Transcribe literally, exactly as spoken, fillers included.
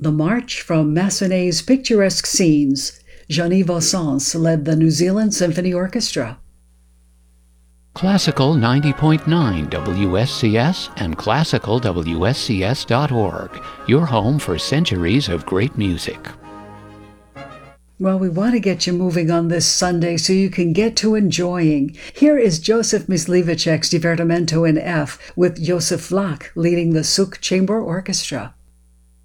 The march from Massenet's picturesque scenes. Jean-Yves Sens led the New Zealand Symphony Orchestra. Classical ninety point nine W S C S and classical W S C S dot org, your home for centuries of great music. Well, we want to get you moving on this Sunday so you can get to enjoying. Here is Joseph Mysliveček's Divertimento in F with Josef Vlach leading the Suk Chamber Orchestra.